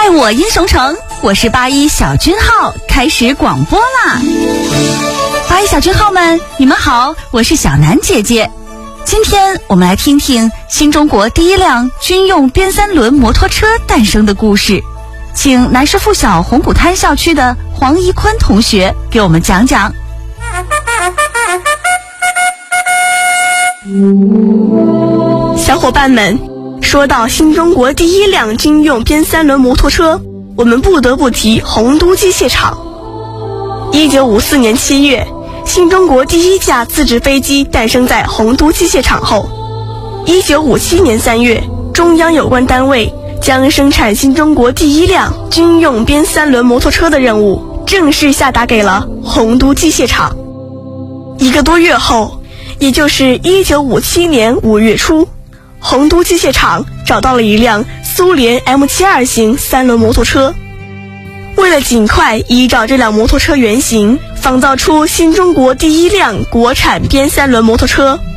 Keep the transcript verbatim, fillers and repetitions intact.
爱我英雄城，我是八一小军号，开始广播啦！八一小军号们，你们好，我是小南姐姐。今天我们来听听新中国第一辆军用编三轮摩托车诞生的故事，请南师附小红谷滩校区的黄一坤同学给我们讲讲。 小伙伴们，说到新中国第一辆军用编三轮摩托车，我们不得不提洪都机械厂。一九五四年七月，新中国第一架自制飞机诞生在洪都机械厂后，一九五七年三月，中央有关单位将生产新中国第一辆军用编三轮摩托车的任务正式下达给了洪都机械厂。一个多月后，也就是一九五七年五月初，洪都机械厂找到了一辆苏联 M 七十二 型三轮摩托车。为了尽快依照这辆摩托车原型仿造出新中国第一辆国产编三轮摩托车，